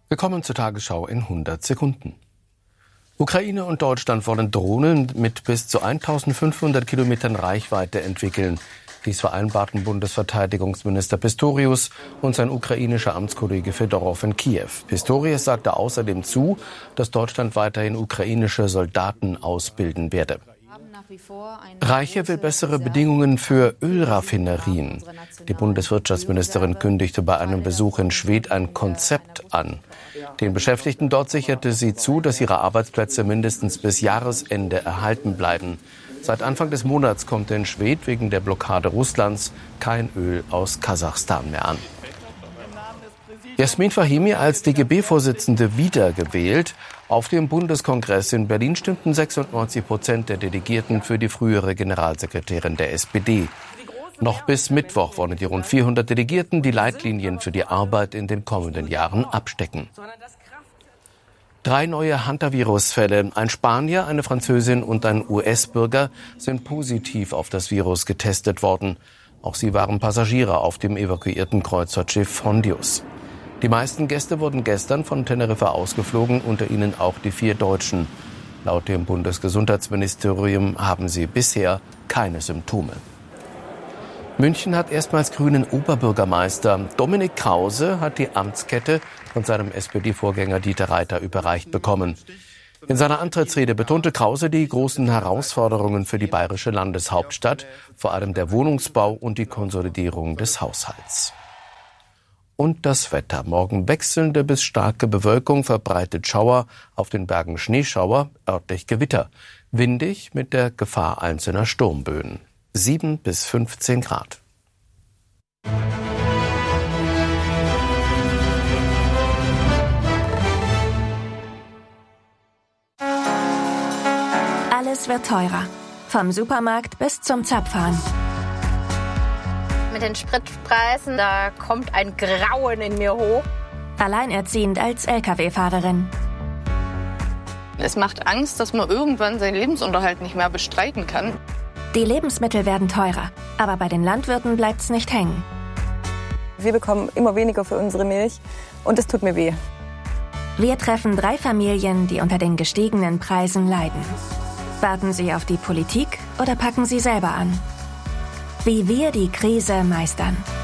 Willkommen zur Tagesschau in 100 Sekunden. Ukraine und Deutschland wollen Drohnen mit bis zu 1500 Kilometern Reichweite entwickeln. Dies vereinbarten Bundesverteidigungsminister Pistorius und sein ukrainischer Amtskollege Fedorow in Kiew. Pistorius sagte außerdem zu, dass Deutschland weiterhin ukrainische Soldaten ausbilden werde. Reiche will bessere Bedingungen für Ölraffinerien. Die Bundeswirtschaftsministerin kündigte bei einem Besuch in Schwedt ein Konzept an. Den Beschäftigten dort sicherte sie zu, dass ihre Arbeitsplätze mindestens bis Jahresende erhalten bleiben. Seit Anfang des Monats kommt in Schwedt wegen der Blockade Russlands kein Öl aus Kasachstan mehr an. Jasmin Fahimi als DGB-Vorsitzende wiedergewählt. Auf dem Bundeskongress in Berlin stimmten 96% der Delegierten für die frühere Generalsekretärin der SPD. Noch bis Mittwoch wollen die rund 400 Delegierten die Leitlinien für die Arbeit in den kommenden Jahren abstecken. 3 neue Hantavirus-Fälle, ein Spanier, eine Französin und ein US-Bürger, sind positiv auf das Virus getestet worden. Auch sie waren Passagiere auf dem evakuierten Kreuzfahrtschiff Hondius. Die meisten Gäste wurden gestern von Teneriffa ausgeflogen, unter ihnen auch die 4 Deutschen. Laut dem Bundesgesundheitsministerium haben sie bisher keine Symptome. München hat erstmals grünen Oberbürgermeister. Dominik Krause hat die Amtskette von seinem SPD-Vorgänger Dieter Reiter überreicht bekommen. In seiner Antrittsrede betonte Krause die großen Herausforderungen für die bayerische Landeshauptstadt, vor allem der Wohnungsbau und die Konsolidierung des Haushalts. Und das Wetter. Morgen wechselnde bis starke Bewölkung, verbreitet Schauer, auf den Bergen Schneeschauer, örtlich Gewitter. Windig mit der Gefahr einzelner Sturmböen. 7 bis 15 Grad. Alles wird teurer. Vom Supermarkt bis zum Zapfhahn. Mit den Spritpreisen, da kommt ein Grauen in mir hoch. Alleinerziehend als Lkw-Fahrerin. Es macht Angst, dass man irgendwann seinen Lebensunterhalt nicht mehr bestreiten kann. Die Lebensmittel werden teurer, aber bei den Landwirten bleibt's nicht hängen. Wir bekommen immer weniger für unsere Milch und es tut mir weh. Wir treffen 3 Familien, die unter den gestiegenen Preisen leiden. Warten Sie auf die Politik oder packen Sie selber an? Wie wir die Krise meistern.